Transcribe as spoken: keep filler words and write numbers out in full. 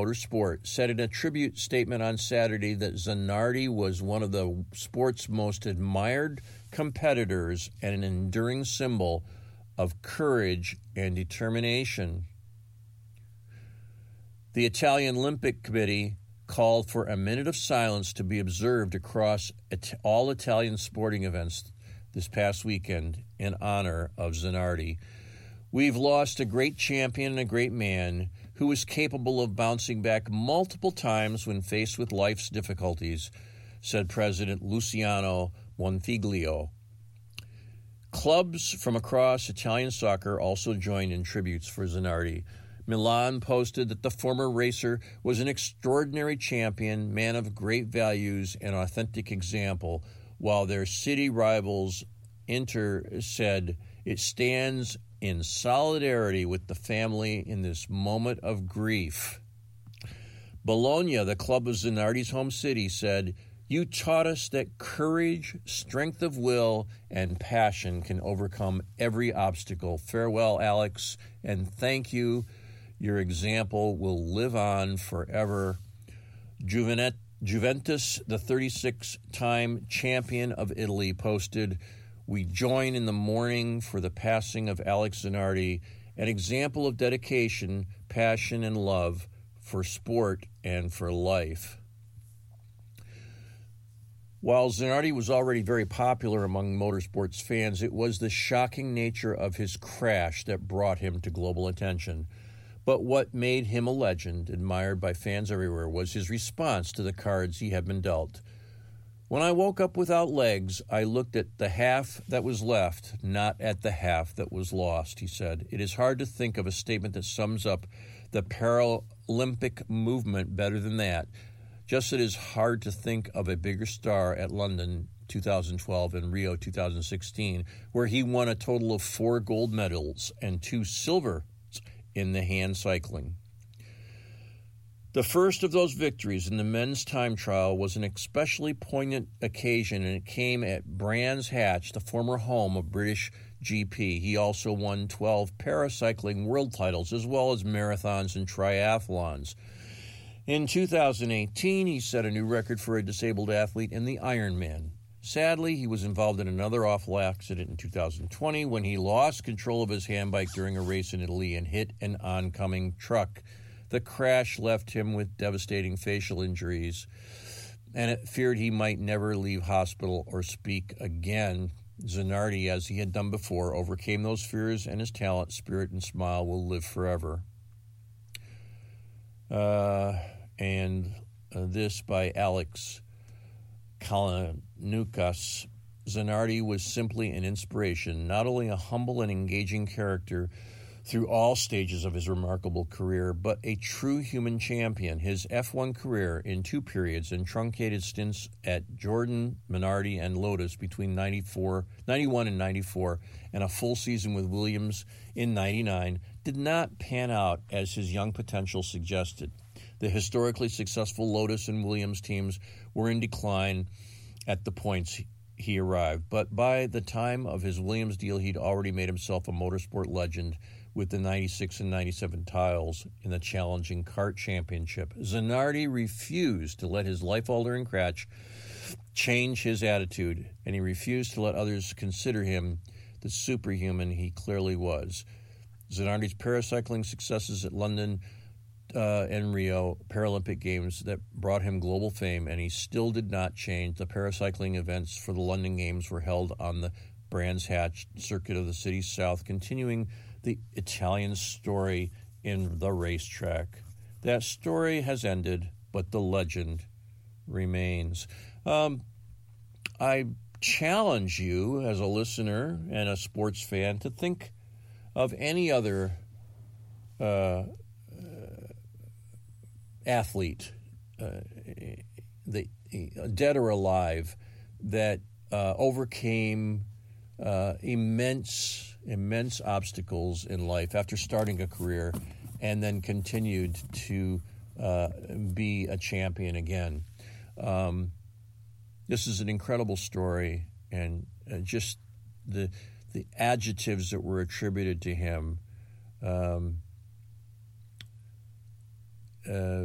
motorsport, said in a tribute statement on Saturday that Zanardi was one of the sport's most admired competitors and an enduring symbol of courage and determination. The Italian Olympic Committee called for a minute of silence to be observed across all Italian sporting events this past weekend in honor of Zanardi. We've lost a great champion and a great man who was capable of bouncing back multiple times when faced with life's difficulties, said President Luciano Monfiglio. Clubs from across Italian soccer also joined in tributes for Zanardi. Milan posted that the former racer was an extraordinary champion, man of great values, and authentic example, while their city rivals, Inter, said it stands in solidarity with the family in this moment of grief. Bologna, the club of Zanardi's home city, said, "You taught us that courage, strength of will, and passion can overcome every obstacle. Farewell, Alex, and thank you. Your example will live on forever." Juvenet, Juventus, the thirty-six-time champion of Italy, posted, "We join in the mourning for the passing of Alex Zanardi, an example of dedication, passion, and love for sport and for life." While Zanardi was already very popular among motorsports fans, it was the shocking nature of his crash that brought him to global attention. But what made him a legend, admired by fans everywhere, was his response to the cards he had been dealt. "When I woke up without legs, I looked at the half that was left, not at the half that was lost," he said. "It is hard to think of a statement that sums up the Paralympic movement better than that. Just as it is hard to think of a bigger star at London two thousand twelve and Rio two thousand sixteen, where he won a total of four gold medals and two silver in the hand cycling. The first of those victories in the men's time trial was an especially poignant occasion, and it came at Brands Hatch, the former home of British G P. He also won twelve paracycling world titles, as well as marathons and triathlons. In two thousand eighteen, he set a new record for a disabled athlete in the Ironman. Sadly, he was involved in another awful accident in two thousand twenty when he lost control of his handbike during a race in Italy and hit an oncoming truck. The crash left him with devastating facial injuries, and it feared he might never leave hospital or speak again. Zanardi, as he had done before, overcame those fears, and his talent, spirit, and smile will live forever. Uh, and uh, this by Alex Kalanukas. Zanardi was simply an inspiration, not only a humble and engaging character through all stages of his remarkable career, but a true human champion. His F one career in two periods and truncated stints at Jordan, Minardi, and Lotus between ninety-four, ninety-one and ninety-four, and a full season with Williams in ninety-nine did not pan out as his young potential suggested. The historically successful Lotus and Williams teams were in decline at the points he arrived, but by the time of his Williams deal, he'd already made himself a motorsport legend with the ninety-six and ninety-seven titles in the challenging kart championship. Zanardi refused to let his life-altering crash change his attitude, and he refused to let others consider him the superhuman he clearly was. Zanardi's paracycling successes at London uh, and Rio Paralympic Games that brought him global fame, and he still did not change. The paracycling events for the London Games were held on the Brands Hatch circuit of the city's south, continuing the Italian story in the racetrack. That story has ended, but the legend remains. Um, I challenge you as a listener and a sports fan to think of any other uh, uh, athlete, uh, the, dead or alive, that uh, overcame uh, immense immense obstacles in life after starting a career and then continued to uh, be a champion again. Um, this is an incredible story, and uh, just the the adjectives that were attributed to him um, uh,